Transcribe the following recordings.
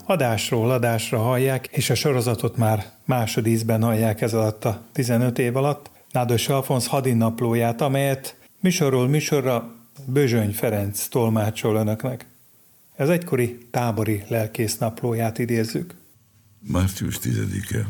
adásról adásra hallják, és a sorozatot már másodízben hallják ez alatt a 15 év alatt, Nádas Alfonz hadinaplóját, amelyet műsorról műsorra Bözsöny Ferenc tolmácsol önöknek. Ez egykori tábori lelkésznaplóját idézzük. Március 10-e.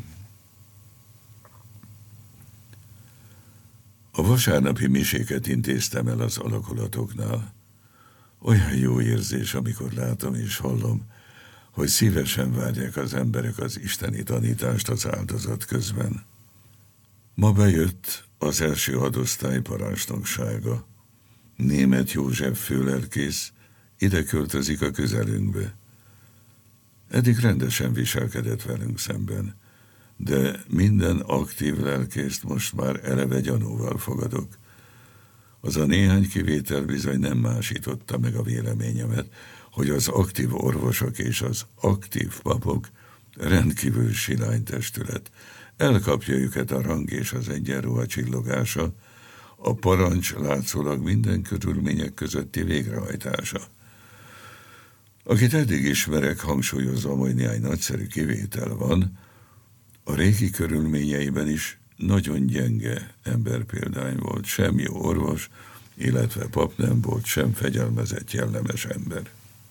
A vasárnapi miséket intéztem el az alakulatoknál. Olyan jó érzés, amikor látom és hallom, hogy szívesen várják az emberek az isteni tanítást az áldozat közben. Ma bejött az első hadosztály parancsnoksága. Németh József főlelkész ide költözik a közelünkbe. Eddig rendesen viselkedett velünk szemben, de minden aktív lelkészt most már eleve gyanúval fogadok. Az a néhány kivétel bizony nem másította meg a véleményemet, hogy az aktív orvosok és az aktív papok rendkívül silány testület. Elkapja őket a rang és az egyenruha csillogása, a parancs látszólag minden körülmények közötti végrehajtása. Akit eddig ismerek, hangsúlyozom, hogy néhány nagyszerű kivétel van, a régi körülményeiben is nagyon gyenge emberpéldány volt, sem jó orvos, illetve pap nem volt, sem fegyelmezett jellemes ember.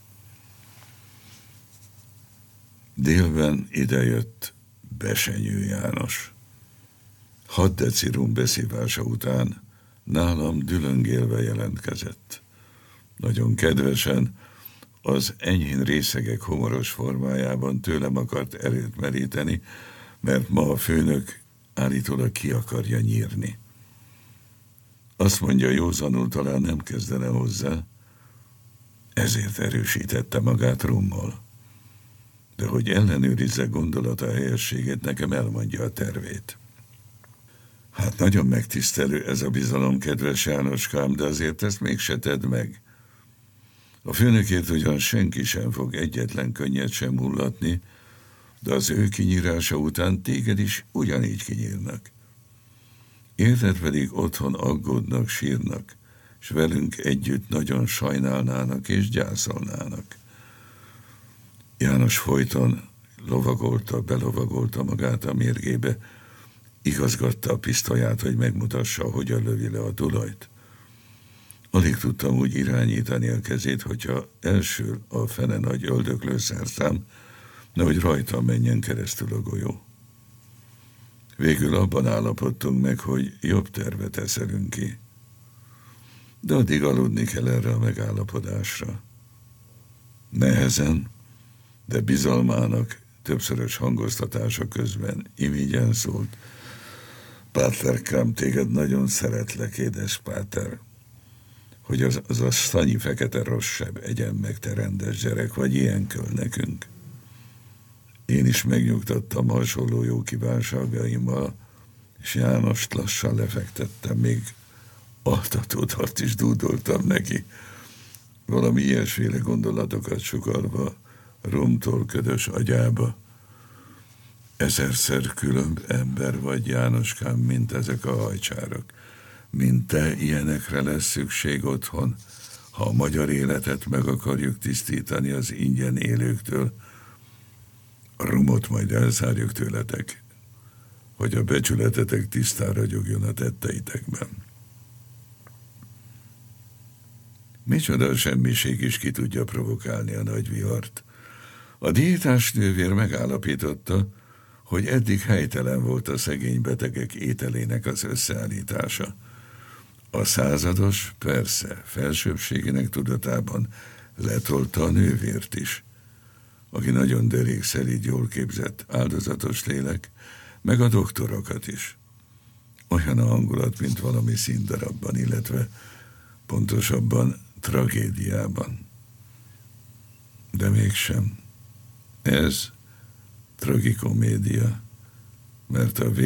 Délben idejött Besenyő János. 6 deci rum beszívása után nálam dülöngélve jelentkezett. Nagyon kedvesen, az enyhén részegek humoros formájában tőlem akart erőt meríteni, mert ma a főnök állítólag ki akarja nyírni. Azt mondja, józanul talán nem kezdene hozzá, ezért erősítette magát rummal. De hogy ellenőrizze gondolata helyességét, nekem elmondja a tervét. Hát nagyon megtisztelő ez a bizalom, kedves Jánoskám, de azért ezt mégse tedd meg. A főnökért ugyan senki sem fog egyetlen könnyet sem hullatni, de az ő kinyírása után téged is ugyanígy kinyírnak. Érted pedig otthon aggódnak, sírnak, és velünk együtt nagyon sajnálnának és gyászolnának. János folyton belovagolta magát a mérgébe, igazgatta a pisztolyát, hogy megmutassa, hogyan lövi le a tulajt. Alig tudtam úgy irányítani a kezét, hogyha elsül a fene nagy öldöklő szerszám, nehogy rajta menjen keresztül a golyó. Végül abban állapodtunk meg, hogy jobb tervet eszelünk ki. De addig aludni kell erre a megállapodásra. Nehezen, de bizalmának többszörös hangoztatása közben imigyen szólt. Páterkám, téged nagyon szeretlek, édes Páter, hogy az a szanyi fekete rosszabb egyen meg, te rendes gyerek, vagy ilyen köl nekünk. Én is megnyugtattam hasonló jó kívánságaimmal, és Jánost lassan lefektettem, még altatódhat is dúdoltam neki. Valami ilyesféle gondolatokat sugalva rumtól ködös agyába. Ezerszer különb ember vagy, Jánoskám, mint ezek a hajcsárok. Mint te, ilyenekre lesz szükség otthon, ha a magyar életet meg akarjuk tisztítani az ingyen élőktől. A rumot majd elszárjuk tőletek, hogy a becsületetek tisztán ragyogjon a tetteitekben. Micsoda semmiség is ki tudja provokálni a nagy vihart. A diétás nővér megállapította, hogy eddig helytelen volt a szegény betegek ételének az összeállítása. A százados persze felsőbbségének tudatában letolta a nővért is, aki nagyon derékszelíd, jól képzett, áldozatos lélek, meg a doktorokat is. Olyan a hangulat, mint valami színdarabban, illetve pontosabban tragédiában. De mégsem. Ez tragikomédia, mert a